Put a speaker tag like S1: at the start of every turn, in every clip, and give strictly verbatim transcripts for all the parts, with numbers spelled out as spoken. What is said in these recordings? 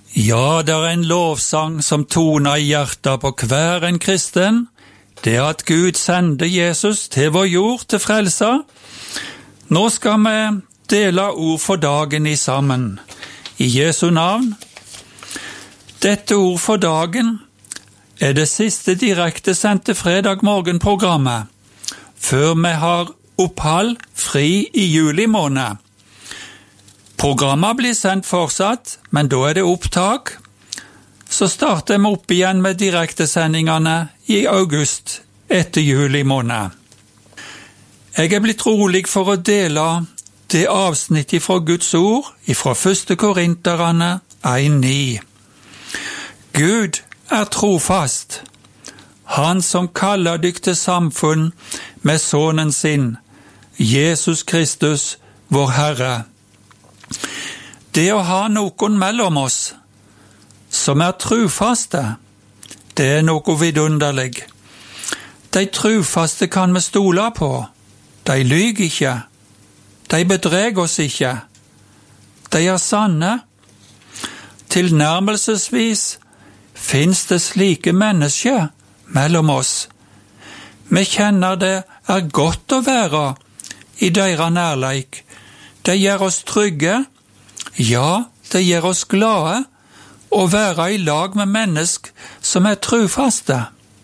S1: Ja, det er en lovsang som toner i hjertet på hver en kristen. Det er at Gud sender Jesus til vår jord til frelse. Nå skal vi dele ord for dagen i sammen. I Jesu navn. Dette ord for dagen er det siste direkte sendte fredag morgenprogrammet, før vi har opphold fri i juli måned. Programmet blir sendt fortsatt, men da er det opptak. Så starter vi opp igjen med direktesendingene i august etter juli måned. Jeg er blitt rolig for å dele det avsnittet fra Guds ord fra første Korinterne en ni. Gud er trofast, han som kaller dykk til samfunn med sønnen sin, Jesus Kristus, vår Herre. Det å ha noen mellom oss som er trufaste, det er noe vidunderlig. De trufaste kan vi stole på. De lyger ikke. De bedreger oss ikke. De er sanne. Tilnærmelsesvis finnes det slike mennesker mellom oss. Vi kjenner det er godt å være i deres nærleik. Det gjør oss trygge. Ja, det gjør oss glade å være i lag med mennesker som er trufaste.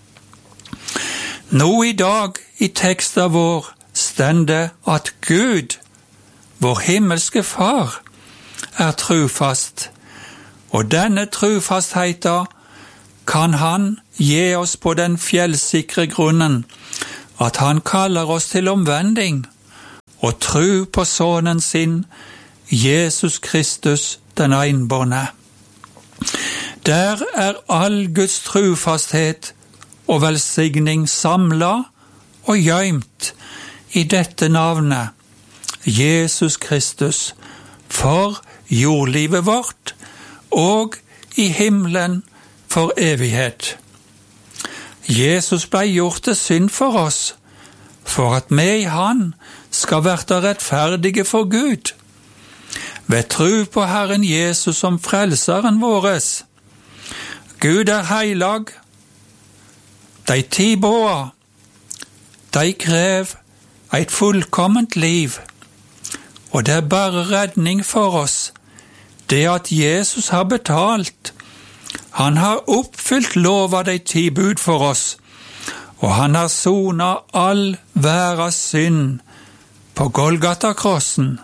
S1: Nå i dag i teksten vår stender at Gud, vår himmelske Far, er trufast, og denne trufastheten kan han gi oss på den fjellsikre grunnen at han kaller oss til omvending og tro på sønnen sin, Jesus Kristus, den enbårne. Der er all Guds trufasthet og velsigning samlet og gjemt i dette navnet, Jesus Kristus, for jordlivet vårt og i himmelen for evighet. Jesus ble gjort til synd for oss, for at vi i han skal være rettferdige for Gud. Ved tro på Herren Jesus som frelseren våres. Gud er heilag. De ti båda, de krev et fullkomment liv, og det er bare redning for oss. Det at Jesus har betalt. Han har oppfylt lov av de ti bud for oss, og han har sonet all verdens synd på Golgata-krossen.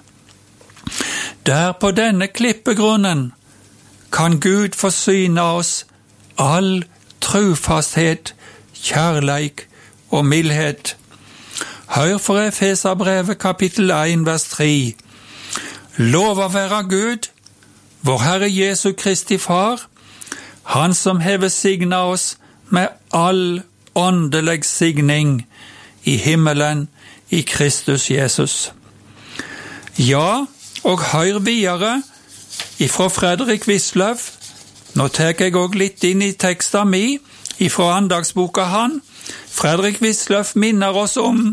S1: Der på denne klippegrunnen kan Gud forsyne oss all trufasthet, kjærleik og mildhet. Hør for Efeserbrevet kapittel en vers tre. Lova være Gud, vår Herre Jesu Kristi Far, han som hever signa oss med all åndelig signing i himmelen i Kristus Jesus. Ja, og hør videre ifra Fredrik Wisløff. Nå tar jeg også litt inn i teksten mi ifra andagsboka han. Fredrik Wisløff minner oss om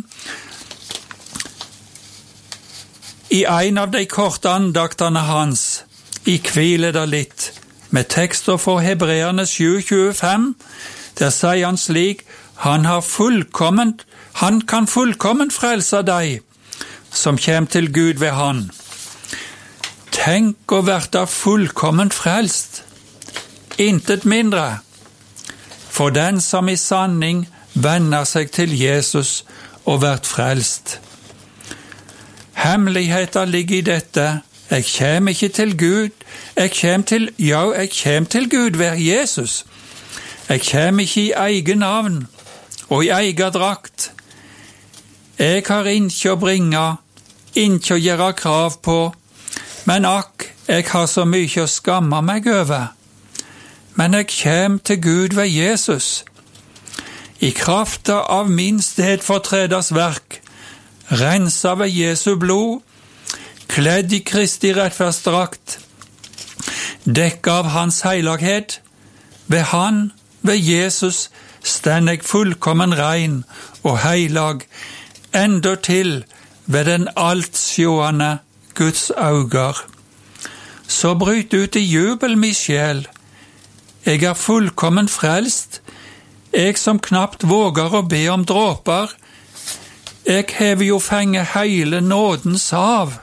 S1: i en av de korte andaktene hans, i hvile det litt, med tekster fra Hebreerne sju tjuefem, der sier han slik, han har fullkomment, han kan fullkomment frelse deg, som kjem til Gud ved han. Tenk å være fullkomment frelst, intet mindre, for den som i sanning vender seg til Jesus og vært frelst. Hemmeligheten ligger i dette, jeg kjem ikke til Gud, jeg kjem til, ja, jeg kjem til Gud ved Jesus. Jeg kjem ikke i egen navn og i egen drakt. Jeg har ikke å bringe, ikke å gjøre krav på, men akk, jeg har så mye å skamme meg over. Men jeg kjem til Gud ved Jesus. I kraft av min stedfortreders verk, rensa ved Jesu blod, kledd i Kristi rettferdsdrakt, dekka av hans heilaghet, ved han, ved Jesus, stend jeg fullkommen rein og heilag, enda til ved den altsjående Guds auger. så bryt ut i jubel, mi sjel. Jeg er fullkommen frelst, jeg som knapt våger å be om dråper. Jeg hever jo fenge hele nådens hav.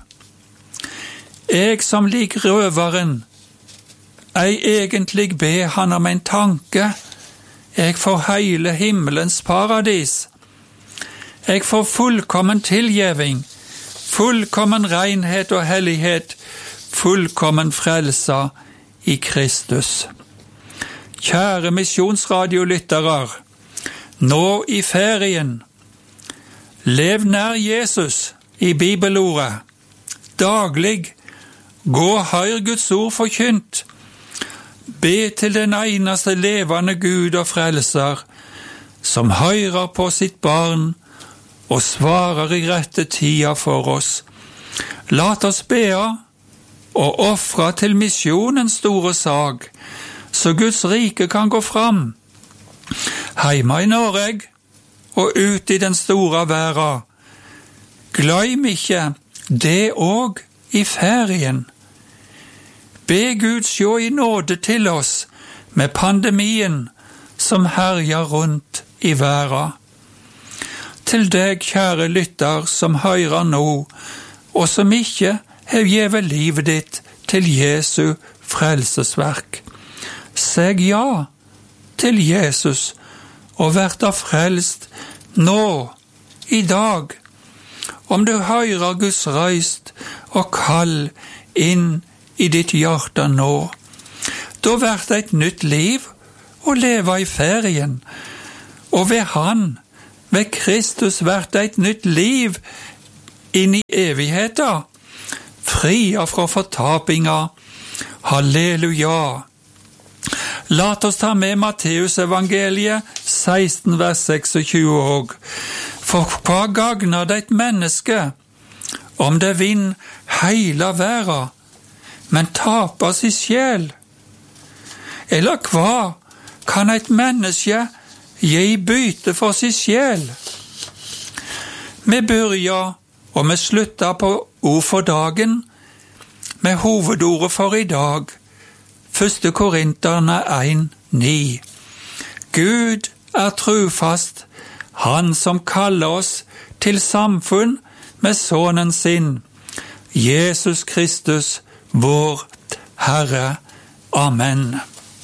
S1: Jeg som lik røveren, ei egentlig be han om en tanke. Jeg får hele himmelens paradis. Jeg får fullkommen tilgjeving, fullkommen renhet og hellighet, fullkommen frelsa i Kristus. Kjære misjonsradiolyttere, nå i ferien, lev nær Jesus i bibelordet. Daglig, gå og hør Guds ord forkynt. Be til den eneste levende Gud og frelser, som hører på sitt barn og svarer i rette tida for oss. Lat oss be og offre til misjonens store sag, så Guds rike kan gå fram. Heima i Norge og ut i den store verden. Glem ikke det òg i ferien. Be Gud sjå i nåde til oss med pandemien som herjer rundt i verden. Til deg, kjære lytter, som hører nå, og som ikke har givet livet ditt til Jesu frelsesverk. Seg ja til Jesus og vær da frelst nå, i dag. Om du hører Guds røyst og kall inn i ditt hjerte nå, da vær det et nytt liv å leve i ferien, og ved Han, ved Kristus, vær det et nytt liv inn i evigheten, fria fra fortapinga. Halleluja! Lat oss ta med Matteus evangeliet seksten vers tjueseks òg. For hva gagner det et menneske om det vinner heila verden, men taper sin sjel? Eller hva kan et menneske gi bytte for sin sjel? Vi begynner og vi slutter på ord for dagen med hovedordet for i dag, første Korinterne en ni. Gud er trufast, Han som kaller oss til samfunn med Sønnen sin, Jesus Kristus, vår Herre. Amen.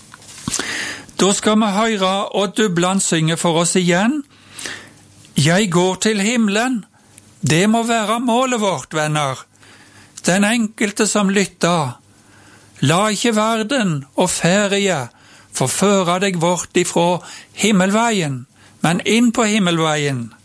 S1: Da skal vi høre og Dubland synge for oss igjen. Jeg går til himmelen. Det må være målet vårt, venner. Den enkelte som lytter. La ikke verden og ferie forføre deg bort ifra himmelveien, men inn på himmelveien.